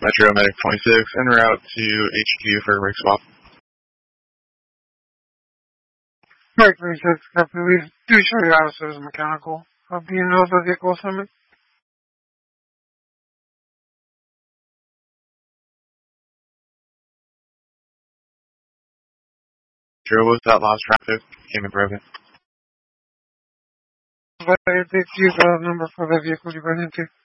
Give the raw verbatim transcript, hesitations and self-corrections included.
Metro Medic twenty-six, en route to H Q for a rig swap. Medic twenty-six, copy. We do show you how to service mechanical. Uh, do you know the vehicle assignment? Metro, was that lost traffic? Came in broken. But I did use the number for the vehicle you ran into.